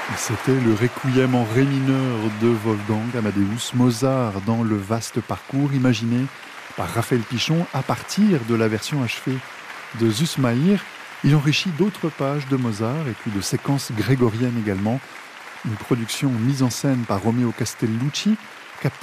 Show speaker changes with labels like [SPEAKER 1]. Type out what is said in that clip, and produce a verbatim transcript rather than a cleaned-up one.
[SPEAKER 1] C'était le requiem en ré mineur de Wolfgang Amadeus Mozart dans le vaste parcours imaginé par Raphaël Pichon à partir de la version achevée de Süssmayr. Il enrichit d'autres pages de Mozart et puis de séquences grégoriennes également. Une production mise en scène par Romeo Castellucci